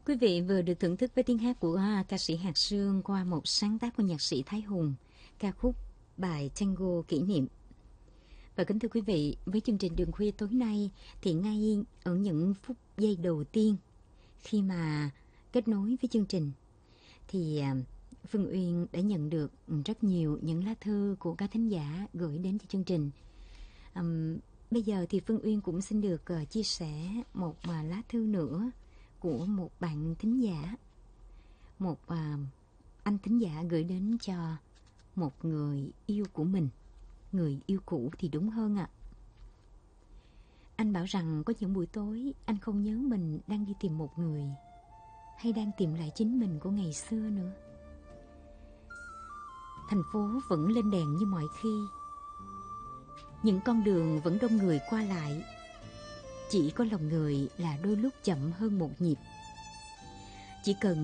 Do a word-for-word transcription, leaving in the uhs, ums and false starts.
Quý vị vừa được thưởng thức với tiếng hát của à, ca sĩ Hạt Sương qua một sáng tác của nhạc sĩ Thái Hùng, ca khúc bài Tango Kỷ Niệm. Và kính thưa quý vị, với chương trình Đường Khuya tối nay thì ngay ở những phút giây đầu tiên khi mà kết nối với chương trình thì à, Phương Uyên đã nhận được rất nhiều những lá thư của các thính giả gửi đến cho chương trình. Um, bây giờ thì Phương Uyên cũng xin được uh, chia sẻ một uh, lá thư nữa của một bạn thính giả, một uh, anh thính giả gửi đến cho một người yêu của mình, người yêu cũ thì đúng hơn ạ. À. Anh bảo rằng có những buổi tối anh không nhớ mình đang đi tìm một người, hay đang tìm lại chính mình của ngày xưa nữa. Thành phố vẫn lên đèn như mọi khi, những con đường vẫn đông người qua lại, chỉ có lòng người là đôi lúc chậm hơn một nhịp. Chỉ cần